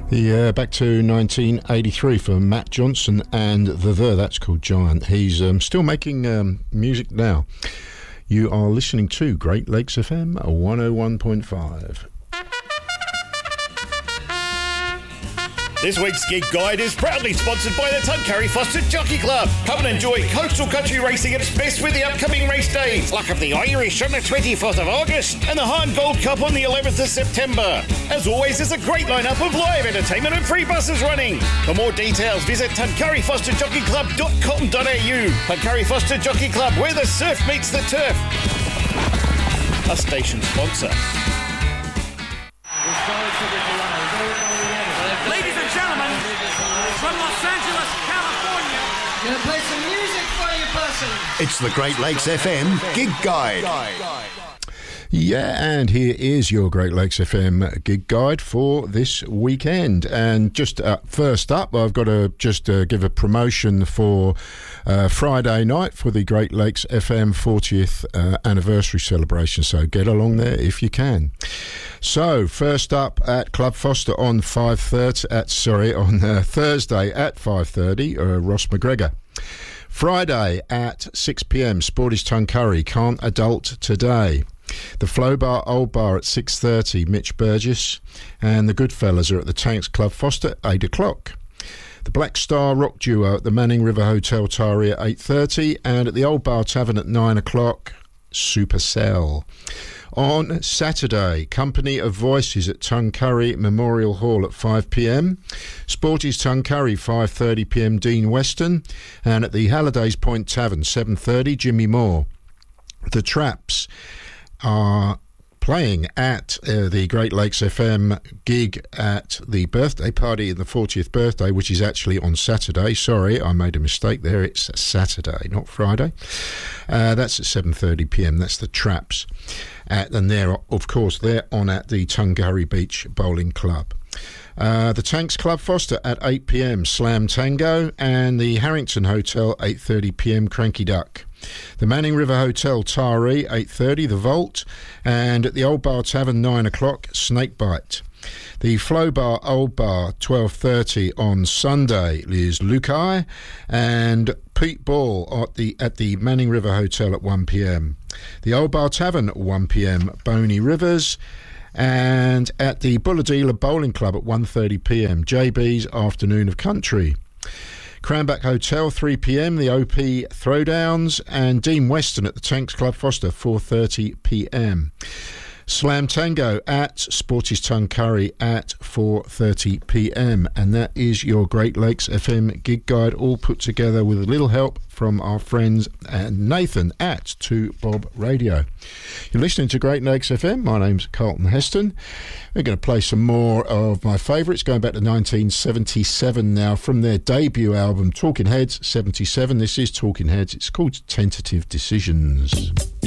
Back to 1983 for Matt Johnson and The. That's called Giant. He's still making music now. You are listening to Great Lakes FM 101.5. This week's gig guide is proudly sponsored by the Tuncurry Foster Jockey Club. Come and enjoy coastal country racing at its best with the upcoming race days. Luck of the Irish on the 24th of August and the Hahn Gold Cup on the 11th of September. As always, there's a great lineup of live entertainment and free buses running. For more details, visit tuncurryfosterjockeyclub.com.au. Tuncurry Foster Jockey Club, where the surf meets the turf. A station sponsor. Ladies and gentlemen, from Los Angeles, California, gonna play some music for you, person. It's the Great Lakes FM Gig Guide. Yeah, and here is your Great Lakes FM gig guide for this weekend. And just first up, I've got to just give a promotion for Friday night for the Great Lakes FM 40th anniversary celebration. So get along there if you can. So first up at Club Foster on Thursday at 5:30, Ross McGregor. Friday at 6 p.m, Sporty's Tuncurry, Can't Adult Today. The Flow Bar Old Bar at 6:30, Mitch Burgess. And the Goodfellas are at the Tanks Club Foster at 8 o'clock. The Black Star Rock Duo at the Manning River Hotel Tari at 8:30. And at the Old Bar Tavern at 9 o'clock, Supercell. On Saturday, Company of Voices at Tuncurry Memorial Hall at 5 p.m. Sporty's Tuncurry, 5:30 p.m, Dean Weston. And at the Hallidays Point Tavern, 7:30, Jimmy Moore. The Traps are playing at the Great Lakes FM gig at the birthday party, the 40th birthday, which is actually on Saturday. Sorry, I made a mistake there. It's Saturday, not Friday. That's at 7:30 p.m. That's the Traps. And they're, of course, they're on at the Tuncurry Beach Bowling Club. The Tanks Club Foster at 8 p.m, Slam Tango. And the Harrington Hotel, 8:30 p.m, Cranky Duck. The Manning River Hotel Tari, 8:30, The Vault. And at the Old Bar Tavern, 9 o'clock, Snakebite. The Flow Bar Old Bar, 12:30 on Sunday, Liz Lukai. And Pete Ball at the Manning River Hotel at 1 p.m. The Old Bar Tavern at 1 p.m, Boney Rivers. And at the Bulladila Bowling Club at 1:30 p.m, JB's Afternoon of Country. Cranback Hotel, 3 p.m, the OP Throwdowns. And Dean Weston at the Tanks Club Foster, 4:30 p.m. Slam Tango at Sporty's Tuncurry at 4:30 p.m. And that is your Great Lakes FM gig guide, all put together with a little help from our friends Nathan at 2 Bob Radio. You're listening to Great Lakes FM. My name's Carlton Heston. We're going to play some more of my favourites, going back to 1977 now, from their debut album Talking Heads 77. This is Talking Heads. It's called Tentative Decisions.